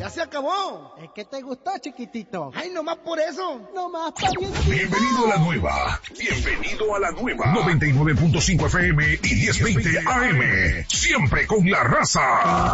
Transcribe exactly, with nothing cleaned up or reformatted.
Ya se acabó. Es que te gustó, chiquitito. Ay, nomás por eso. Nomás parientito. Bienvenido a la nueva. Bienvenido a la nueva. noventa y nueve punto cinco F M y diez veinte A M. Siempre con la raza.